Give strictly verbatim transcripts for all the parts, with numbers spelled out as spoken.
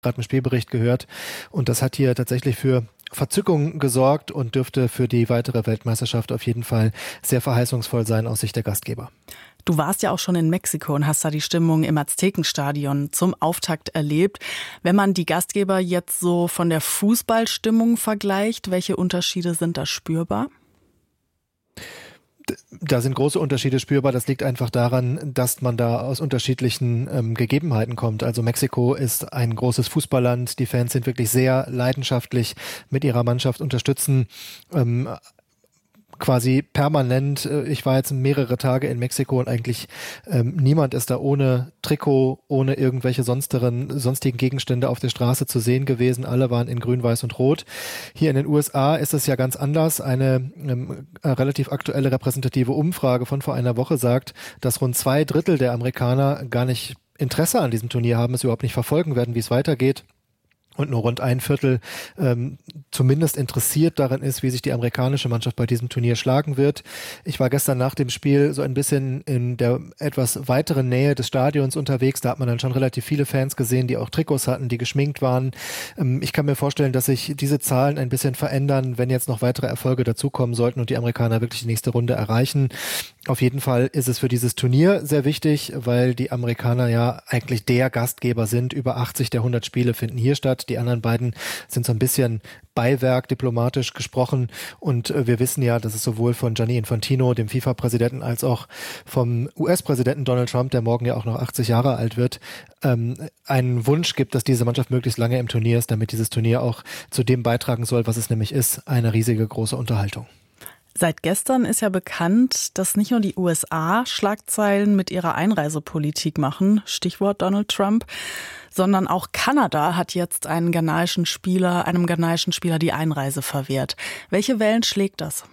gerade im Spielbericht gehört. Und das hat hier tatsächlich für Verzückung gesorgt und dürfte für die weitere Weltmeisterschaft auf jeden Fall sehr verheißungsvoll sein aus Sicht der Gastgeber. Du warst ja auch schon in Mexiko und hast da die Stimmung im Aztekenstadion zum Auftakt erlebt. Wenn man die Gastgeber jetzt so von der Fußballstimmung vergleicht, welche Unterschiede sind da spürbar? Da sind große Unterschiede spürbar. Das liegt einfach daran, dass man da aus unterschiedlichen ähm, Gegebenheiten kommt. Also Mexiko ist ein großes Fußballland. Die Fans sind wirklich sehr leidenschaftlich mit ihrer Mannschaft, unterstützen ähm, quasi permanent. Ich war jetzt mehrere Tage in Mexiko und eigentlich ähm, niemand ist da ohne Trikot, ohne irgendwelche sonstigen, sonstigen Gegenstände auf der Straße zu sehen gewesen. Alle waren in Grün, Weiß und Rot. Hier in den U S A ist es ja ganz anders. Eine ähm, relativ aktuelle repräsentative Umfrage von vor einer Woche sagt, dass rund zwei Drittel der Amerikaner gar nicht Interesse an diesem Turnier haben, es überhaupt nicht verfolgen werden, wie es weitergeht. Und nur rund ein Viertel ähm, zumindest interessiert daran ist, wie sich die amerikanische Mannschaft bei diesem Turnier schlagen wird. Ich war gestern nach dem Spiel so ein bisschen in der etwas weiteren Nähe des Stadions unterwegs. Da hat man dann schon relativ viele Fans gesehen, die auch Trikots hatten, die geschminkt waren. Ähm, ich kann mir vorstellen, dass sich diese Zahlen ein bisschen verändern, wenn jetzt noch weitere Erfolge dazukommen sollten und die Amerikaner wirklich die nächste Runde erreichen. Auf jeden Fall ist es für dieses Turnier sehr wichtig, weil die Amerikaner ja eigentlich der Gastgeber sind. Über achtzig der hundert Spiele finden hier statt. Die anderen beiden sind so ein bisschen Beiwerk, diplomatisch gesprochen. Und wir wissen ja, dass es sowohl von Gianni Infantino, dem FIFA-Präsidenten, als auch vom U S-Präsidenten Donald Trump, der morgen ja auch noch achtzig Jahre alt wird, ähm, einen Wunsch gibt, dass diese Mannschaft möglichst lange im Turnier ist, damit dieses Turnier auch zu dem beitragen soll, was es nämlich ist, eine riesige große Unterhaltung. Seit gestern ist ja bekannt, dass nicht nur die U S A Schlagzeilen mit ihrer Einreisepolitik machen, Stichwort Donald Trump, sondern auch Kanada hat jetzt einen ghanaischen Spieler, einem ghanaischen Spieler die Einreise verwehrt. Welche Wellen schlägt das?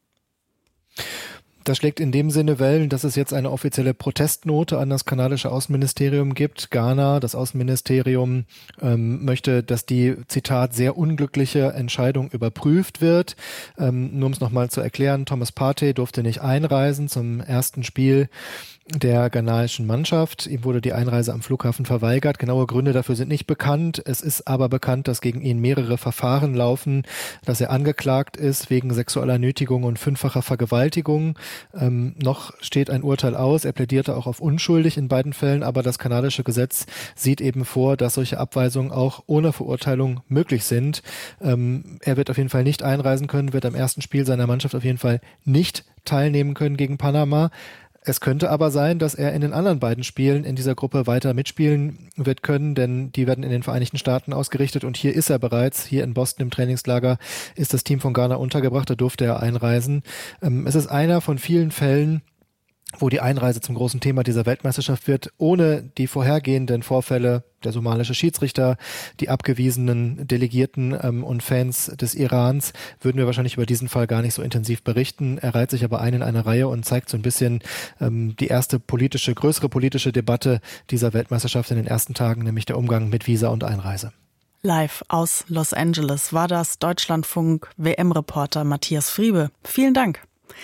Das schlägt in dem Sinne Wellen, dass es jetzt eine offizielle Protestnote an das kanadische Außenministerium gibt. Ghana, das Außenministerium, ähm, möchte, dass die, Zitat, sehr unglückliche Entscheidung überprüft wird. Ähm, nur um es nochmal zu erklären, Thomas Partey durfte nicht einreisen zum ersten Spiel der ghanaischen Mannschaft. Ihm wurde die Einreise am Flughafen verweigert. Genaue Gründe dafür sind nicht bekannt. Es ist aber bekannt, dass gegen ihn mehrere Verfahren laufen, dass er angeklagt ist wegen sexueller Nötigung und fünffacher Vergewaltigung. Ähm, noch steht ein Urteil aus. Er plädierte auch auf unschuldig in beiden Fällen, aber das kanadische Gesetz sieht eben vor, dass solche Abweisungen auch ohne Verurteilung möglich sind. Ähm, er wird auf jeden Fall nicht einreisen können, wird am ersten Spiel seiner Mannschaft auf jeden Fall nicht teilnehmen können gegen Panama. Es könnte aber sein, dass er in den anderen beiden Spielen in dieser Gruppe weiter mitspielen wird können, denn die werden in den Vereinigten Staaten ausgerichtet und hier ist er bereits, hier in Boston im Trainingslager ist das Team von Ghana untergebracht, da durfte er einreisen. Es ist einer von vielen Fällen, wo die Einreise zum großen Thema dieser Weltmeisterschaft wird, ohne die vorhergehenden Vorfälle, der somalische Schiedsrichter, die abgewiesenen Delegierten ähm, und Fans des Irans, würden wir wahrscheinlich über diesen Fall gar nicht so intensiv berichten. Er reiht sich aber ein in eine Reihe und zeigt so ein bisschen ähm, die erste politische, größere politische Debatte dieser Weltmeisterschaft in den ersten Tagen, nämlich der Umgang mit Visa und Einreise. Live aus Los Angeles war das Deutschlandfunk-W M-Reporter Matthias Friebe. Vielen Dank.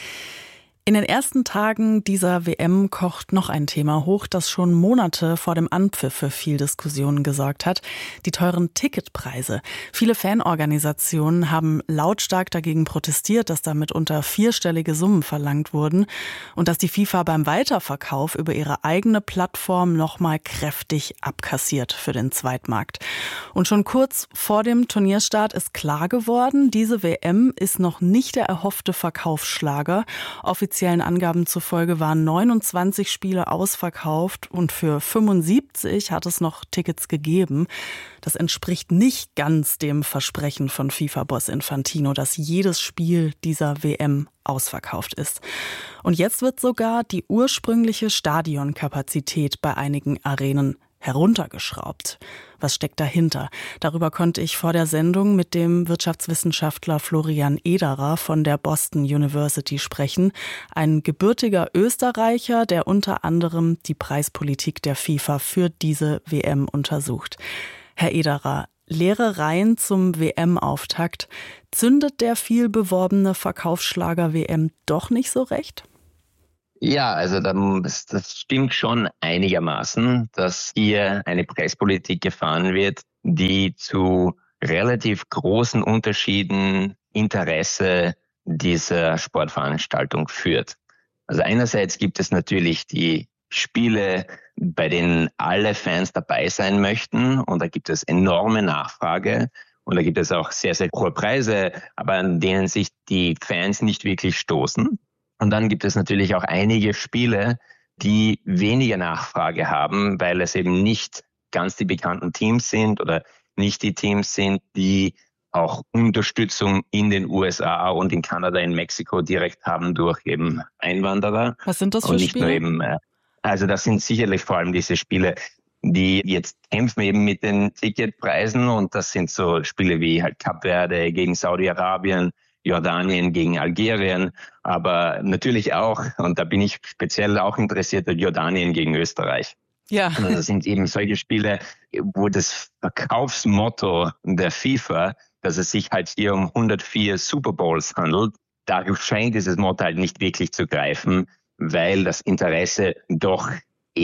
In den ersten Tagen dieser W M kocht noch ein Thema hoch, das schon Monate vor dem Anpfiff für viel Diskussionen gesorgt hat: die teuren Ticketpreise. Viele Fanorganisationen haben lautstark dagegen protestiert, dass damit unter vierstellige Summen verlangt wurden und dass die FIFA beim Weiterverkauf über ihre eigene Plattform nochmal kräftig abkassiert für den Zweitmarkt. Und schon kurz vor dem Turnierstart ist klar geworden, diese W M ist noch nicht der erhoffte Verkaufsschlager. Offiziellen Angaben zufolge waren neunundzwanzig Spiele ausverkauft und für fünfundsiebzig hat es noch Tickets gegeben. Das entspricht nicht ganz dem Versprechen von FIFA-Boss Infantino, dass jedes Spiel dieser W M ausverkauft ist. Und jetzt wird sogar die ursprüngliche Stadionkapazität bei einigen Arenen heruntergeschraubt. Was steckt dahinter? Darüber konnte ich vor der Sendung mit dem Wirtschaftswissenschaftler Florian Ederer von der Boston University sprechen. Ein gebürtiger Österreicher, der unter anderem die Preispolitik der FIFA für diese W M untersucht. Herr Ederer, leere Reihen zum W M-Auftakt. Zündet der viel beworbene Verkaufsschlager W M doch nicht so recht? Ja, also das stimmt schon einigermaßen, dass hier eine Preispolitik gefahren wird, die zu relativ großen Unterschieden Interesse dieser Sportveranstaltung führt. Also einerseits gibt es natürlich die Spiele, bei denen alle Fans dabei sein möchten, und da gibt es enorme Nachfrage und da gibt es auch sehr, sehr hohe Preise, aber an denen sich die Fans nicht wirklich stoßen. Und dann gibt es natürlich auch einige Spiele, die weniger Nachfrage haben, weil es eben nicht ganz die bekannten Teams sind oder nicht die Teams sind, die auch Unterstützung in den U S A und in Kanada, in Mexiko direkt haben durch eben Einwanderer. Was sind das für und nicht Spiele? Nur eben, also das sind sicherlich vor allem diese Spiele, die jetzt kämpfen eben mit den Ticketpreisen, und das sind so Spiele wie halt Kap Verde gegen Saudi-Arabien, Jordanien gegen Algerien, aber natürlich auch, und da bin ich speziell auch interessiert, Jordanien gegen Österreich. Ja. Also das sind eben solche Spiele, wo das Verkaufsmotto der FIFA, dass es sich halt hier um hundertvier Super Bowls handelt, da scheint dieses Motto halt nicht wirklich zu greifen, weil das Interesse doch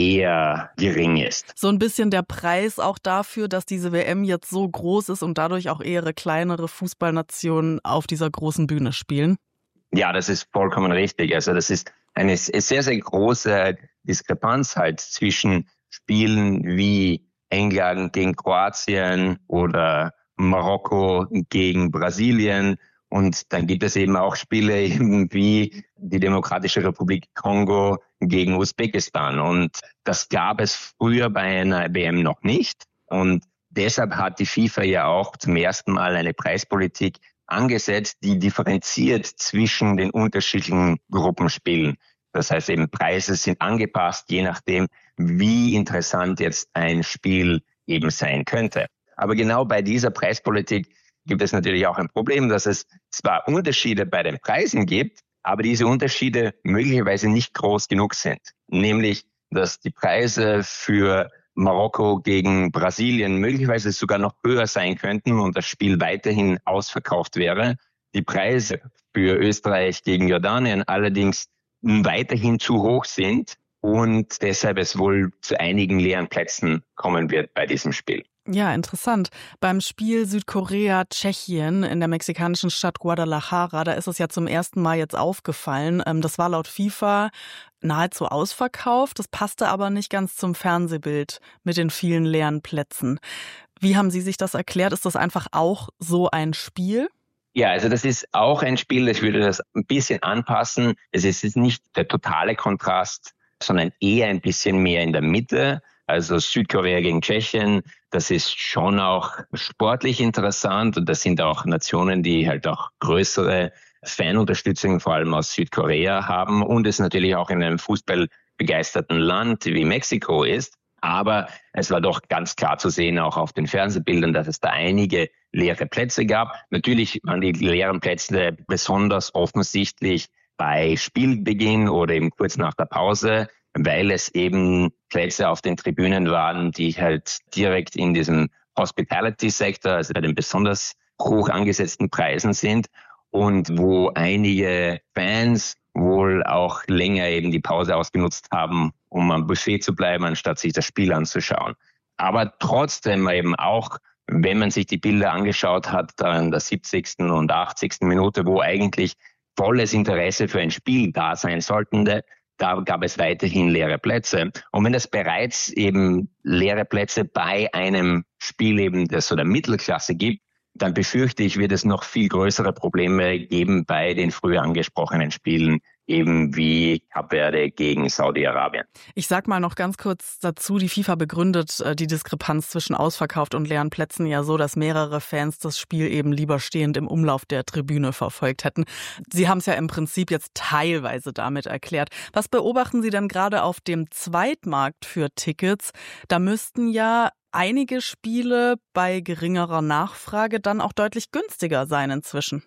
eher gering ist. So ein bisschen der Preis auch dafür, dass diese W M jetzt so groß ist und dadurch auch eher kleinere Fußballnationen auf dieser großen Bühne spielen? Ja, das ist vollkommen richtig. Also das ist eine sehr, sehr große Diskrepanz halt zwischen Spielen wie England gegen Kroatien oder Marokko gegen Brasilien. Und dann gibt es eben auch Spiele eben wie die Demokratische Republik Kongo gegen Usbekistan. Und das gab es früher bei einer W M noch nicht. Und deshalb hat die FIFA ja auch zum ersten Mal eine Preispolitik angesetzt, die differenziert zwischen den unterschiedlichen Gruppenspielen. Das heißt eben, Preise sind angepasst, je nachdem, wie interessant jetzt ein Spiel eben sein könnte. Aber genau bei dieser Preispolitik gibt es natürlich auch ein Problem, dass es zwar Unterschiede bei den Preisen gibt, aber diese Unterschiede möglicherweise nicht groß genug sind. Nämlich, dass die Preise für Marokko gegen Brasilien möglicherweise sogar noch höher sein könnten und das Spiel weiterhin ausverkauft wäre. Die Preise für Österreich gegen Jordanien allerdings weiterhin zu hoch sind und deshalb es wohl zu einigen leeren Plätzen kommen wird bei diesem Spiel. Ja, interessant. Beim Spiel Südkorea-Tschechien in der mexikanischen Stadt Guadalajara, da ist es ja zum ersten Mal jetzt aufgefallen. Das war laut FIFA nahezu ausverkauft. Das passte aber nicht ganz zum Fernsehbild mit den vielen leeren Plätzen. Wie haben Sie sich das erklärt? Ist das einfach auch so ein Spiel? Ja, also das ist auch ein Spiel, ich würde das ein bisschen anpassen. Es ist nicht der totale Kontrast, sondern eher ein bisschen mehr in der Mitte. Also Südkorea gegen Tschechien, das ist schon auch sportlich interessant und das sind auch Nationen, die halt auch größere Fanunterstützung vor allem aus Südkorea haben und es natürlich auch in einem fußballbegeisterten Land wie Mexiko ist. Aber es war doch ganz klar zu sehen, auch auf den Fernsehbildern, dass es da einige leere Plätze gab. Natürlich waren die leeren Plätze besonders offensichtlich bei Spielbeginn oder eben kurz nach der Pause, weil es eben Plätze auf den Tribünen waren, die halt direkt in diesem Hospitality-Sektor, also bei den besonders hoch angesetzten Preisen sind und wo einige Fans wohl auch länger eben die Pause ausgenutzt haben, um am Buffet zu bleiben, anstatt sich das Spiel anzuschauen. Aber trotzdem eben auch, wenn man sich die Bilder angeschaut hat, da in der siebzigsten und achtzigsten Minute, wo eigentlich volles Interesse für ein Spiel da sein sollte, da gab es weiterhin leere Plätze. Und wenn es bereits eben leere Plätze bei einem Spiel eben das so der Mittelklasse gibt, dann befürchte ich, wird es noch viel größere Probleme geben bei den früher angesprochenen Spielen, eben wie Kap Verde gegen Saudi-Arabien. Ich sag mal noch ganz kurz dazu, die FIFA begründet die Diskrepanz zwischen ausverkauft und leeren Plätzen ja so, dass mehrere Fans das Spiel eben lieber stehend im Umlauf der Tribüne verfolgt hätten. Sie haben es ja im Prinzip jetzt teilweise damit erklärt. Was beobachten Sie denn gerade auf dem Zweitmarkt für Tickets? Da müssten ja einige Spiele bei geringerer Nachfrage dann auch deutlich günstiger sein inzwischen.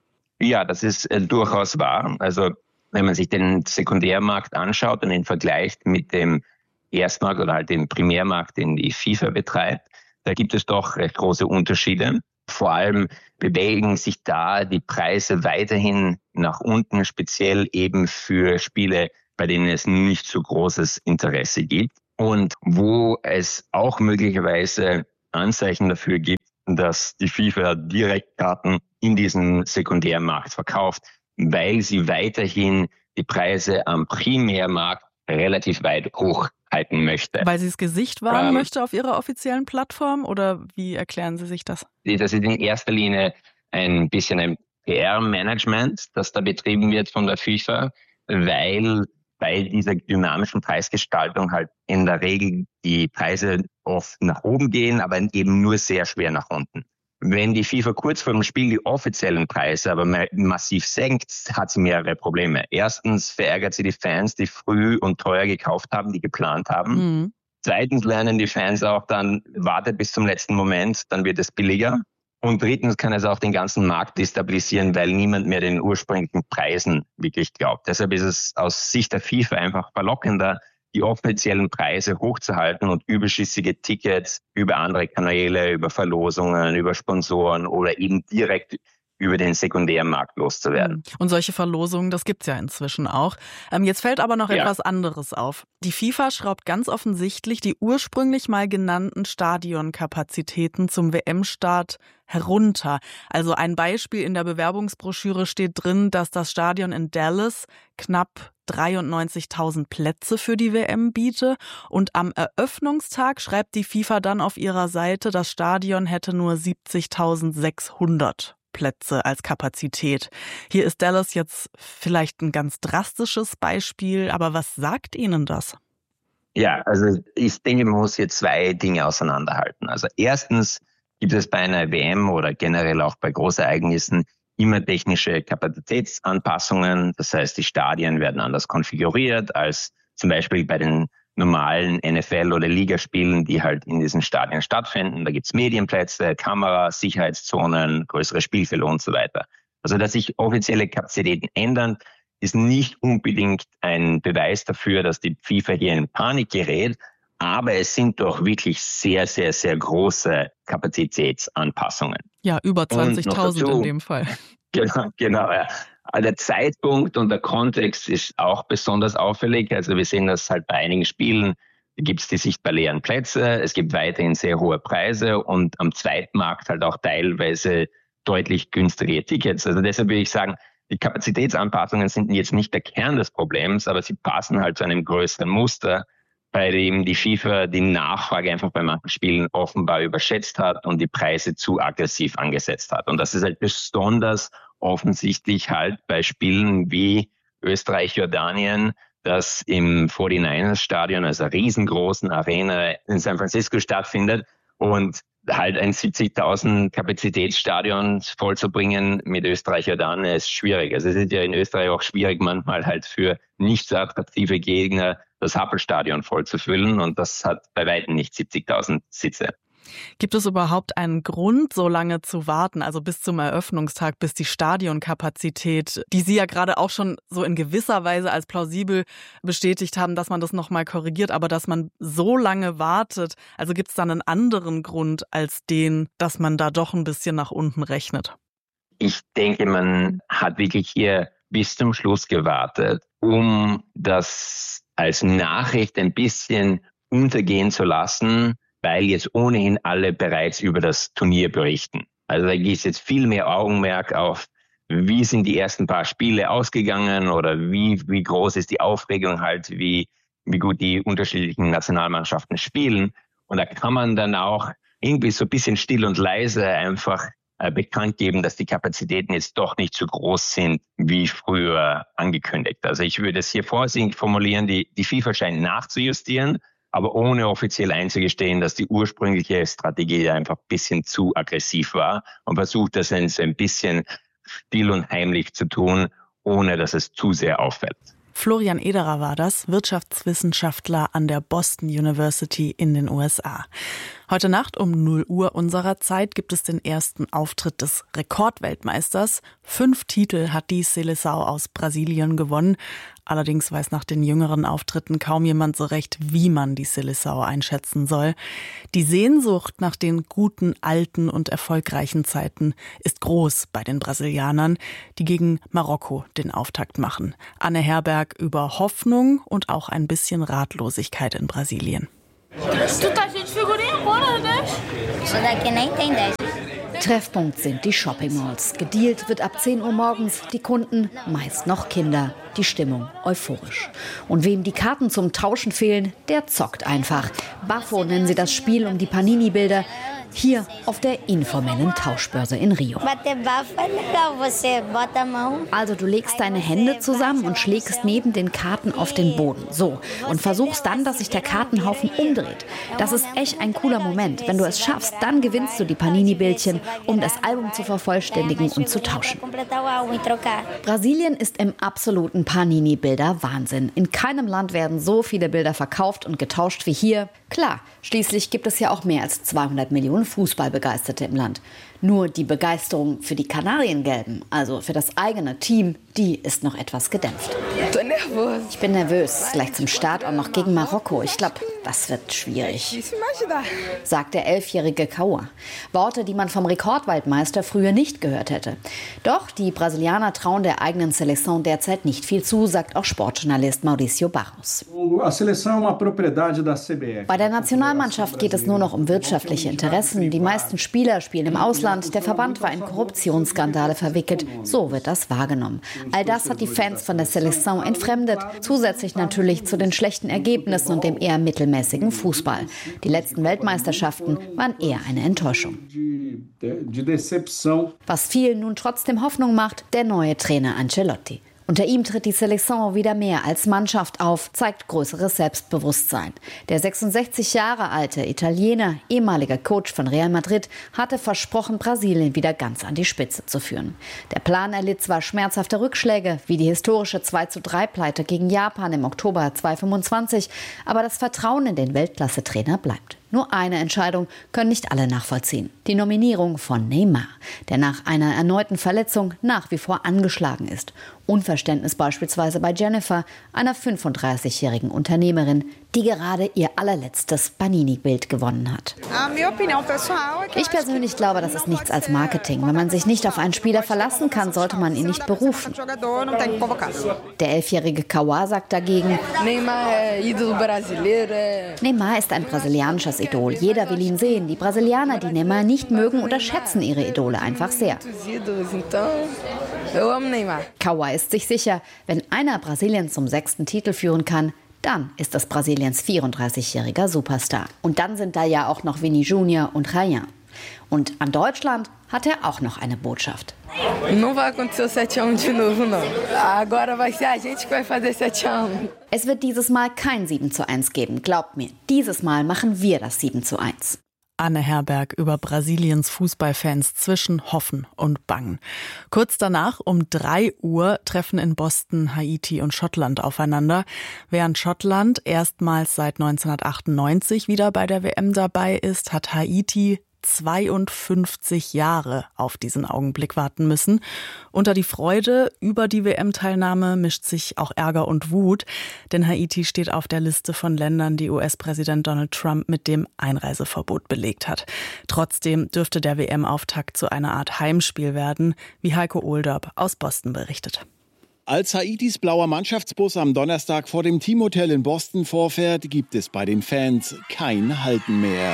Ja, das ist äh, durchaus wahr. Also wenn man sich den Sekundärmarkt anschaut und ihn vergleicht mit dem Erstmarkt oder halt dem Primärmarkt, den die FIFA betreibt, da gibt es doch recht große Unterschiede. Vor allem bewegen sich da die Preise weiterhin nach unten, speziell eben für Spiele, bei denen es nicht so großes Interesse gibt. Und wo es auch möglicherweise Anzeichen dafür gibt, dass die FIFA Direktkarten in diesem Sekundärmarkt verkauft, weil sie weiterhin die Preise am Primärmarkt relativ weit hochhalten möchte. Weil sie das Gesicht wahren ähm, möchte auf ihrer offiziellen Plattform, oder wie erklären Sie sich das? Das ist in erster Linie ein bisschen ein P R-Management, das da betrieben wird von der FIFA, weil bei dieser dynamischen Preisgestaltung halt in der Regel die Preise oft nach oben gehen, aber eben nur sehr schwer nach unten. Wenn die FIFA kurz vor dem Spiel die offiziellen Preise aber massiv senkt, hat sie mehrere Probleme. Erstens verärgert sie die Fans, die früh und teuer gekauft haben, die geplant haben. Mhm. Zweitens lernen die Fans auch dann, wartet bis zum letzten Moment, dann wird es billiger. Und drittens kann es auch den ganzen Markt destabilisieren, weil niemand mehr den ursprünglichen Preisen wirklich glaubt. Deshalb ist es aus Sicht der FIFA einfach verlockender, die offiziellen Preise hochzuhalten und überschüssige Tickets über andere Kanäle, über Verlosungen, über Sponsoren oder eben direkt über den Sekundärmarkt loszuwerden. Und solche Verlosungen, das gibt's ja inzwischen auch. Ähm, jetzt fällt aber noch ja. etwas anderes auf. Die FIFA schraubt ganz offensichtlich die ursprünglich mal genannten Stadionkapazitäten zum W M-Start herunter. Also ein Beispiel in der Bewerbungsbroschüre steht drin, dass das Stadion in Dallas knapp dreiundneunzigtausend Plätze für die W M biete. Und am Eröffnungstag schreibt die FIFA dann auf ihrer Seite, das Stadion hätte nur siebzigtausendsechshundert Plätze als Kapazität. Hier ist Dallas jetzt vielleicht ein ganz drastisches Beispiel, aber was sagt Ihnen das? Ja, also ich denke, man muss hier zwei Dinge auseinanderhalten. Also erstens gibt es bei einer W M oder generell auch bei Großereignissen immer technische Kapazitätsanpassungen. Das heißt, die Stadien werden anders konfiguriert als zum Beispiel bei den normalen N F L- oder Ligaspielen, die halt in diesen Stadien stattfinden. Da gibt's Medienplätze, Kameras, Sicherheitszonen, größere Spielfelder und so weiter. Also, dass sich offizielle Kapazitäten ändern, ist nicht unbedingt ein Beweis dafür, dass die FIFA hier in Panik gerät. Aber es sind doch wirklich sehr, sehr, sehr große Kapazitätsanpassungen. Ja, über zwanzigtausend in dem Fall. Genau, genau, ja. Der Zeitpunkt und der Kontext ist auch besonders auffällig. Also wir sehen das halt bei einigen Spielen, da gibt es die sichtbar leeren Plätze, es gibt weiterhin sehr hohe Preise und am Zweitmarkt halt auch teilweise deutlich günstigere Tickets. Also deshalb würde ich sagen, die Kapazitätsanpassungen sind jetzt nicht der Kern des Problems, aber sie passen halt zu einem größeren Muster, bei dem die FIFA die Nachfrage einfach bei manchen Spielen offenbar überschätzt hat und die Preise zu aggressiv angesetzt hat. Und das ist halt besonders offensichtlich halt bei Spielen wie Österreich-Jordanien, das im forty-niners-Stadion, also einer riesengroßen Arena in San Francisco stattfindet. Und halt ein siebzigtausend Kapazitätsstadion vollzubringen mit Österreich-Jordanien ist schwierig. Also es ist ja in Österreich auch schwierig, manchmal halt für nicht so attraktive Gegner das Happelstadion vollzufüllen. Und das hat bei weitem nicht siebzigtausend Sitze. Gibt es überhaupt einen Grund, so lange zu warten, also bis zum Eröffnungstag, bis die Stadionkapazität, die Sie ja gerade auch schon so in gewisser Weise als plausibel bestätigt haben, dass man das nochmal korrigiert, aber dass man so lange wartet, also gibt es dann einen anderen Grund als den, dass man da doch ein bisschen nach unten rechnet? Ich denke, man hat wirklich hier bis zum Schluss gewartet, um das als Nachricht ein bisschen untergehen zu lassen, weil jetzt ohnehin alle bereits über das Turnier berichten. Also da gibt es jetzt viel mehr Augenmerk auf, wie sind die ersten paar Spiele ausgegangen oder wie, wie groß ist die Aufregung halt, wie, wie gut die unterschiedlichen Nationalmannschaften spielen. Und da kann man dann auch irgendwie so ein bisschen still und leise einfach äh, bekannt geben, dass die Kapazitäten jetzt doch nicht so groß sind, wie früher angekündigt. Also ich würde es hier vorsichtig formulieren, die, die FIFA scheint nachzujustieren, aber ohne offiziell einzugestehen, dass die ursprüngliche Strategie einfach ein bisschen zu aggressiv war und versucht, das ein bisschen still und heimlich zu tun, ohne dass es zu sehr auffällt. Florian Ederer war das, Wirtschaftswissenschaftler an der Boston University in den U S A. Heute Nacht um null Uhr unserer Zeit gibt es den ersten Auftritt des Rekordweltmeisters. Fünf Titel hat die Seleção aus Brasilien gewonnen. Allerdings weiß nach den jüngeren Auftritten kaum jemand so recht, wie man die Seleção einschätzen soll. Die Sehnsucht nach den guten, alten und erfolgreichen Zeiten ist groß bei den Brasilianern, die gegen Marokko den Auftakt machen. Anne Herberg über Hoffnung und auch ein bisschen Ratlosigkeit in Brasilien. Tu tá cheio de figurinha, bora, né? Treffpunkt sind die Shopping-Malls. Gedealt wird ab zehn Uhr morgens. Die Kunden, meist noch Kinder. Die Stimmung euphorisch. Und wem die Karten zum Tauschen fehlen, der zockt einfach. Baffo nennen sie das Spiel um die Panini-Bilder. Hier auf der informellen Tauschbörse in Rio. Also du legst deine Hände zusammen und schlägst neben den Karten auf den Boden. So. Und versuchst dann, dass sich der Kartenhaufen umdreht. Das ist echt ein cooler Moment. Wenn du es schaffst, dann gewinnst du die Panini-Bildchen, um das Album zu vervollständigen und zu tauschen. Brasilien ist im absoluten Panini-Bilder-Wahnsinn. In keinem Land werden so viele Bilder verkauft und getauscht wie hier. Klar, schließlich gibt es ja auch mehr als zweihundert Millionen Fußballbegeisterte im Land. Nur die Begeisterung für die Kanariengelben, also für das eigene Team, die ist noch etwas gedämpft. Ich bin nervös, gleich zum Start auch noch gegen Marokko. Ich glaube, das wird schwierig, sagt der elfjährige Kaua. Worte, die man vom Rekordweltmeister früher nicht gehört hätte. Doch die Brasilianer trauen der eigenen Seleção derzeit nicht viel zu, sagt auch Sportjournalist Mauricio Barros. Bei der Nationalmannschaft geht es nur noch um wirtschaftliche Interessen. Die meisten Spieler spielen im Ausland. Der Verband war in Korruptionsskandale verwickelt. So wird das wahrgenommen. All das hat die Fans von der Seleção entfremdet. Zusätzlich natürlich zu den schlechten Ergebnissen und dem eher mittelmäßigen Fußball. Die letzten Weltmeisterschaften waren eher eine Enttäuschung. Was vielen nun trotzdem Hoffnung macht, der neue Trainer Ancelotti. Unter ihm tritt die Seleção wieder mehr als Mannschaft auf, zeigt größeres Selbstbewusstsein. Der sechsundsechzig Jahre alte Italiener, ehemaliger Coach von Real Madrid, hatte versprochen, Brasilien wieder ganz an die Spitze zu führen. Der Plan erlitt zwar schmerzhafte Rückschläge, wie die historische zwei zu drei Pleite gegen Japan im Oktober zweitausendfünfundzwanzig, aber das Vertrauen in den Weltklasse-Trainer bleibt. Nur eine Entscheidung können nicht alle nachvollziehen. Die Nominierung von Neymar, der nach einer erneuten Verletzung nach wie vor angeschlagen ist. Unverständnis beispielsweise bei Jennifer, einer fünfunddreißigjährigen Unternehmerin, die gerade ihr allerletztes Panini-Bild gewonnen hat. Ich persönlich glaube, das ist nichts als Marketing. Wenn man sich nicht auf einen Spieler verlassen kann, sollte man ihn nicht berufen. Der elfjährige Kaua sagt dagegen, Neymar ist ein brasilianisches Idol. Jeder will ihn sehen. Die Brasilianer, die Neymar nicht mögen, unterschätzen ihre Idole einfach sehr. Kaua ist sich sicher, wenn einer Brasilien zum sechsten Titel führen kann, dann ist das Brasiliens vierunddreißigjähriger Superstar. Und dann sind da ja auch noch Vini Junior und Rayan. Und an Deutschland hat er auch noch eine Botschaft. Es wird dieses Mal kein sieben zu eins geben, glaubt mir. Dieses Mal machen wir das sieben zu eins. Anne Herberg über Brasiliens Fußballfans zwischen Hoffen und Bangen. Kurz danach um drei Uhr treffen in Boston Haiti und Schottland aufeinander. Während Schottland erstmals seit neunzehnhundertachtundneunzig wieder bei der W M dabei ist, hat Haiti zweiundfünfzig Jahre auf diesen Augenblick warten müssen. Unter die Freude über die W M-Teilnahme mischt sich auch Ärger und Wut, denn Haiti steht auf der Liste von Ländern, die U S-Präsident Donald Trump mit dem Einreiseverbot belegt hat. Trotzdem dürfte der W M-Auftakt zu einer Art Heimspiel werden, wie Heiko Ohlderb aus Boston berichtet. Als Haitis blauer Mannschaftsbus am Donnerstag vor dem Teamhotel in Boston vorfährt, gibt es bei den Fans kein Halten mehr.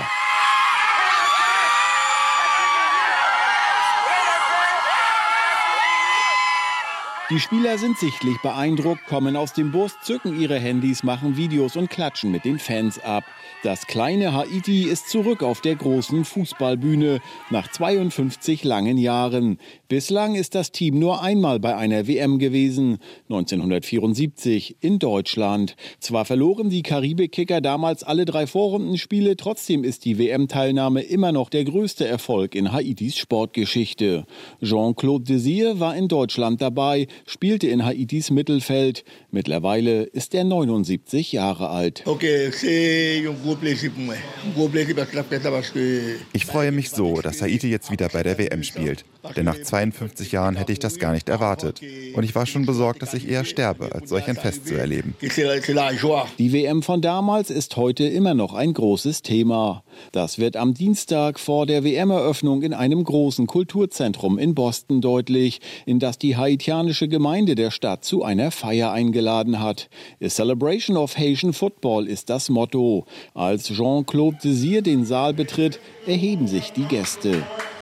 Die Spieler sind sichtlich beeindruckt, kommen aus dem Bus, zücken ihre Handys, machen Videos und klatschen mit den Fans ab. Das kleine Haiti ist zurück auf der großen Fußballbühne nach zweiundfünfzig langen Jahren. Bislang ist das Team nur einmal bei einer W M gewesen, neunzehnhundertvierundsiebzig in Deutschland. Zwar verloren die Karibik-Kicker damals alle drei Vorrundenspiele, trotzdem ist die W M-Teilnahme immer noch der größte Erfolg in Haitis Sportgeschichte. Jean-Claude Désir war in Deutschland dabei, spielte in Haitis Mittelfeld. Mittlerweile ist er neunundsiebzig Jahre alt. Ich freue mich so, dass Haiti jetzt wieder bei der W M spielt. Denn nach zweiundfünfzig Jahren hätte ich das gar nicht erwartet. Und ich war schon besorgt, dass ich eher sterbe, als solch ein Fest zu erleben. Die W M von damals ist heute immer noch ein großes Thema. Das wird am Dienstag vor der W M-Eröffnung in einem großen Kulturzentrum in Boston deutlich, in das die haitianische haitianische Gemeinde der Stadt zu einer Feier eingeladen hat. A Celebration of Haitian Football ist das Motto. Als Jean-Claude Désir den Saal betritt, erheben sich die Gäste.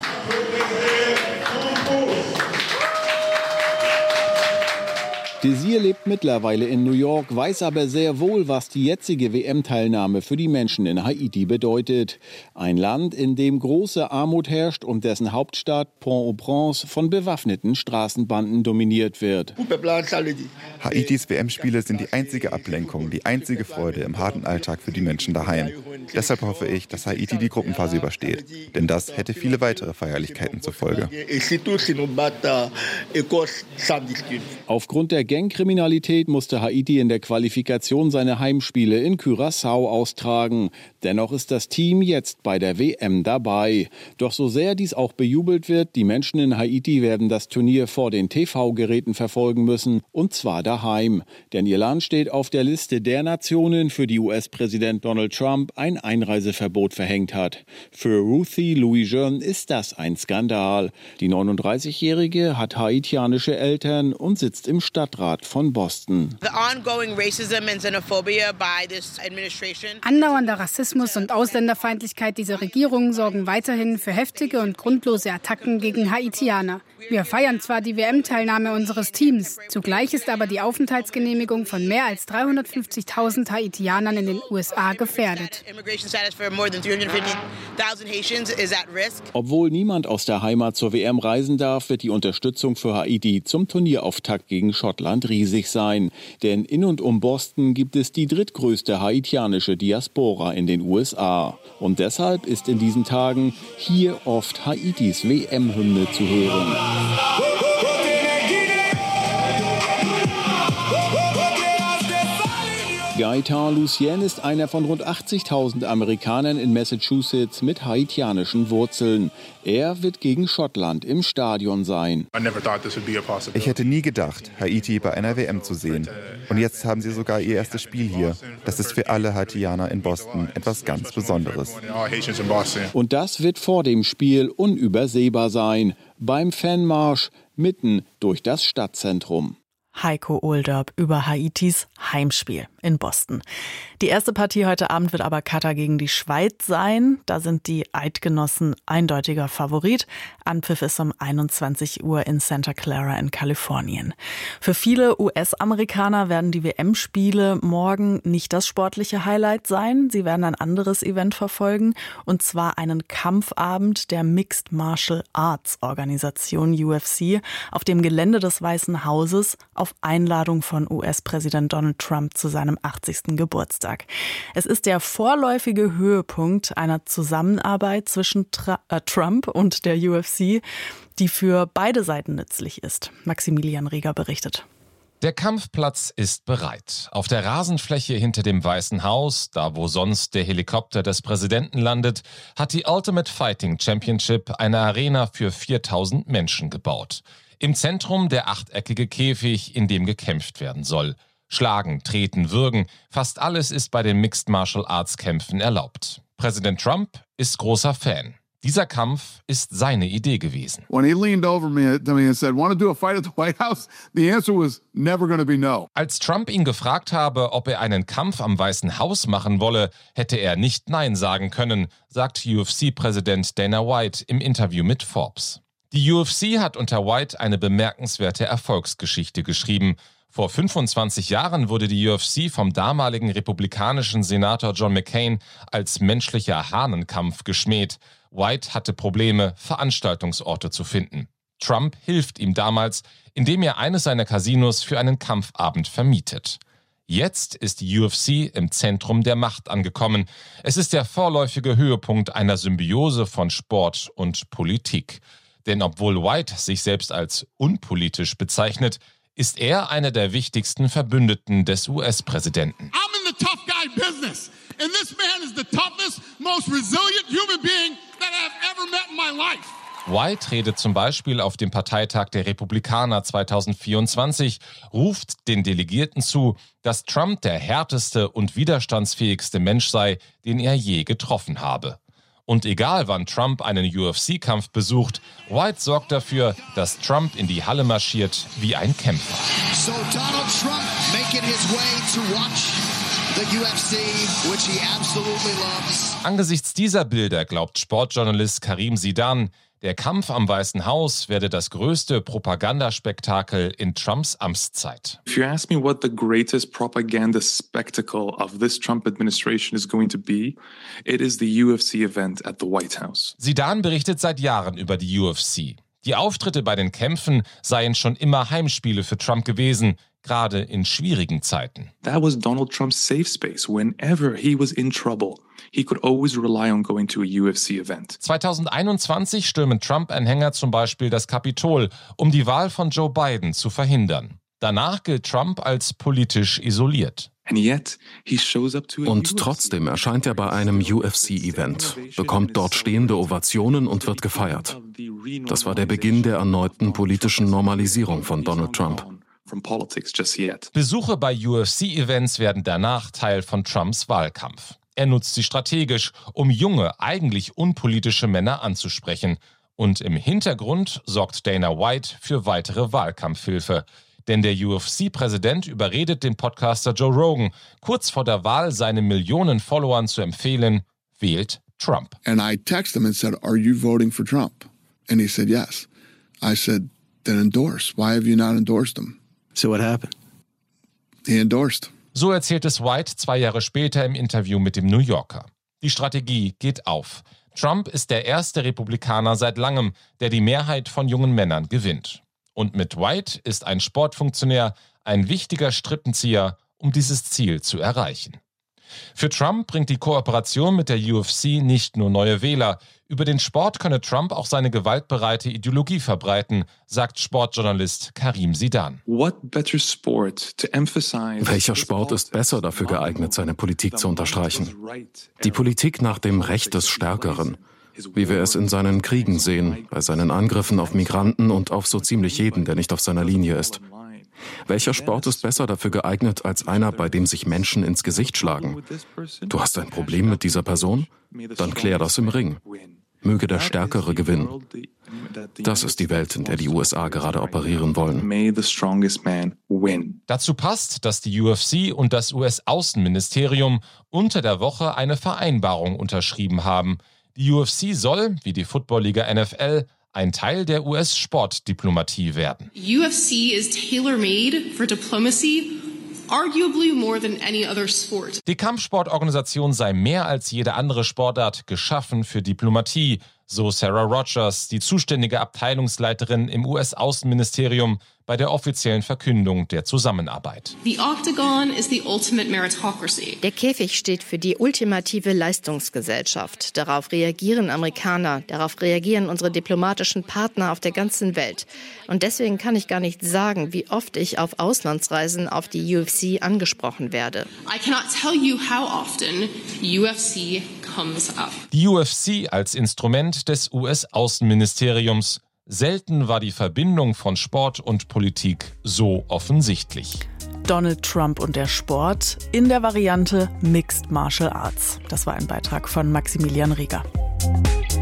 Désir lebt mittlerweile in New York, weiß aber sehr wohl, was die jetzige W M-Teilnahme für die Menschen in Haiti bedeutet. Ein Land, in dem große Armut herrscht und dessen Hauptstadt Port-au-Prince von bewaffneten Straßenbanden dominiert wird. Haitis W M-Spiele sind die einzige Ablenkung, die einzige Freude im harten Alltag für die Menschen daheim. Deshalb hoffe ich, dass Haiti die Gruppenphase übersteht. Denn das hätte viele weitere Feierlichkeiten zur Folge. Aufgrund der Gangkriminalität musste Haiti in der Qualifikation seine Heimspiele in Curaçao austragen. Dennoch ist das Team jetzt bei der W M dabei. Doch so sehr dies auch bejubelt wird, die Menschen in Haiti werden das Turnier vor den T V-Geräten verfolgen müssen, und zwar daheim. Denn ihr Land steht auf der Liste der Nationen, für die U S-Präsident Donald Trump ein Einreiseverbot verhängt hat. Für Ruthie Louis-Jeune ist das ein Skandal. Die neununddreißigjährige hat haitianische Eltern und sitzt im Stadtrat von Boston. Andauernder Rassismus und Ausländerfeindlichkeit dieser Regierung sorgen weiterhin für heftige und grundlose Attacken gegen Haitianer. Wir feiern zwar die W M-Teilnahme unseres Teams, zugleich ist aber die Aufenthaltsgenehmigung von mehr als dreihundertfünfzigtausend Haitianern in den U S A gefährdet. Obwohl niemand aus der Heimat zur W M reisen darf, wird die Unterstützung für Haiti zum Turnierauftakt gegen Schottland riesig sein. Denn in und um Boston gibt es die drittgrößte haitianische Diaspora in den U S A. Und deshalb ist in diesen Tagen hier oft Haitis W M-Hymne zu hören. Gaëtan Lucien ist einer von rund achtzigtausend Amerikanern in Massachusetts mit haitianischen Wurzeln. Er wird gegen Schottland im Stadion sein. Ich hätte nie gedacht, Haiti bei einer W M zu sehen. Und jetzt haben sie sogar ihr erstes Spiel hier. Das ist für alle Haitianer in Boston etwas ganz Besonderes. Und das wird vor dem Spiel unübersehbar sein. Beim Fanmarsch mitten durch das Stadtzentrum. Heiko Ohlderb über Haitis Heimspiel in Boston. Die erste Partie heute Abend wird aber Katar gegen die Schweiz sein. Da sind die Eidgenossen eindeutiger Favorit. Anpfiff ist um einundzwanzig Uhr in Santa Clara in Kalifornien. Für viele U S-Amerikaner werden die W M-Spiele morgen nicht das sportliche Highlight sein. Sie werden ein anderes Event verfolgen, und zwar einen Kampfabend der Mixed Martial Arts Organisation U F C auf dem Gelände des Weißen Hauses auf Einladung von U S-Präsident Donald Trump zu seinem achtzigsten Geburtstag. Es ist der vorläufige Höhepunkt einer Zusammenarbeit zwischen Tra- äh, Trump und der U F C, die für beide Seiten nützlich ist. Maximilian Rieger berichtet. Der Kampfplatz ist bereit. Auf der Rasenfläche hinter dem Weißen Haus, da wo sonst der Helikopter des Präsidenten landet, hat die Ultimate Fighting Championship eine Arena für viertausend Menschen gebaut. Im Zentrum der achteckige Käfig, in dem gekämpft werden soll. Schlagen, treten, würgen, fast alles ist bei den Mixed Martial Arts Kämpfen erlaubt. Präsident Trump ist großer Fan. Dieser Kampf ist seine Idee gewesen. When he leaned over me to me and said, "Want to do a fight at the White House?" The answer was never going to be no. Als Trump ihn gefragt habe, ob er einen Kampf am Weißen Haus machen wolle, hätte er nicht Nein sagen können, sagt U F C-Präsident Dana White im Interview mit Forbes. Die U F C hat unter White eine bemerkenswerte Erfolgsgeschichte geschrieben. Vor fünfundzwanzig Jahren wurde die U F C vom damaligen republikanischen Senator John McCain als menschlicher Hahnenkampf geschmäht. White hatte Probleme, Veranstaltungsorte zu finden. Trump hilft ihm damals, indem er eines seiner Casinos für einen Kampfabend vermietet. Jetzt ist die U F C im Zentrum der Macht angekommen. Es ist der vorläufige Höhepunkt einer Symbiose von Sport und Politik. Denn obwohl White sich selbst als unpolitisch bezeichnet, ist er einer der wichtigsten Verbündeten des U S-Präsidenten. I'm in the tough guy business, and this man is the toughest, most resilient human being that I've ever met in my life. White redet zum Beispiel auf dem Parteitag der Republikaner zweitausendvierundzwanzig, ruft den Delegierten zu, dass Trump der härteste und widerstandsfähigste Mensch sei, den er je getroffen habe. Und egal wann Trump einen U F C-Kampf besucht, White sorgt dafür, dass Trump in die Halle marschiert wie ein Kämpfer. So Donald Trump making his way to watch the U F C, which he absolutely loves. Angesichts dieser Bilder glaubt Sportjournalist Karim Zidan, der Kampf am Weißen Haus werde das größte Propagandaspektakel in Trumps Amtszeit. If you ask me what the greatest propaganda spectacle of this Trump administration is going to be, it is the U F C event at the White House. Zidan berichtet seit Jahren über die U F C. Die Auftritte bei den Kämpfen seien schon immer Heimspiele für Trump gewesen, gerade in schwierigen Zeiten. That was Donald Trump's safe space. Whenever he was in trouble, he could always rely on going to a U F C event. zwanzig einundzwanzig stürmen Trump-Anhänger zum Beispiel das Kapitol, um die Wahl von Joe Biden zu verhindern. Danach gilt Trump als politisch isoliert. Und trotzdem erscheint er bei einem U F C-Event, bekommt dort stehende Ovationen und wird gefeiert. Das war der Beginn der erneuten politischen Normalisierung von Donald Trump. Besuche bei U F C-Events werden danach Teil von Trumps Wahlkampf. Er nutzt sie strategisch, um junge, eigentlich unpolitische Männer anzusprechen. Und im Hintergrund sorgt Dana White für weitere Wahlkampfhilfe. Denn der U F C-Präsident überredet den Podcaster Joe Rogan, kurz vor der Wahl seinen Millionen Followern zu empfehlen, wählt Trump. And I texted him and said, "Are you voting for Trump?" And he said, "Yes." I said, "Then endorse. Why have you not endorsed him?" So what happened? He endorsed. So erzählt es White zwei Jahre später im Interview mit dem New Yorker. Die Strategie geht auf. Trump ist der erste Republikaner seit langem, der die Mehrheit von jungen Männern gewinnt. Und mit White ist ein Sportfunktionär ein wichtiger Strippenzieher, um dieses Ziel zu erreichen. Für Trump bringt die Kooperation mit der U F C nicht nur neue Wähler. Über den Sport könne Trump auch seine gewaltbereite Ideologie verbreiten, sagt Sportjournalist Karim Zidan. Welcher Sport ist besser dafür geeignet, seine Politik zu unterstreichen? Die Politik nach dem Recht des Stärkeren. Wie wir es in seinen Kriegen sehen, bei seinen Angriffen auf Migranten und auf so ziemlich jeden, der nicht auf seiner Linie ist. Welcher Sport ist besser dafür geeignet als einer, bei dem sich Menschen ins Gesicht schlagen? Du hast ein Problem mit dieser Person? Dann klär das im Ring. Möge der Stärkere gewinnen. Das ist die Welt, in der die U S A gerade operieren wollen. Dazu passt, dass die U F C und das U S-Außenministerium unter der Woche eine Vereinbarung unterschrieben haben. Die U F C soll, wie die Football-Liga N F L, ein Teil der U S-Sportdiplomatie werden. U F C is tailor-made for diplomacy, arguably more than any other sport. Die Kampfsportorganisation sei mehr als jede andere Sportart geschaffen für Diplomatie, so Sarah Rogers, die zuständige Abteilungsleiterin im U S-Außenministerium, bei der offiziellen Verkündung der Zusammenarbeit. The Octagon is the ultimate meritocracy. Der Käfig steht für die ultimative Leistungsgesellschaft. Darauf reagieren Amerikaner, darauf reagieren unsere diplomatischen Partner auf der ganzen Welt. Und deswegen kann ich gar nicht sagen, wie oft ich auf Auslandsreisen auf die U F C angesprochen werde. I cannot tell you how often U F C comes up. Die U F C als Instrument des U S-Außenministeriums. Selten war die Verbindung von Sport und Politik so offensichtlich. Donald Trump und der Sport in der Variante Mixed Martial Arts. Das war ein Beitrag von Maximilian Rieger.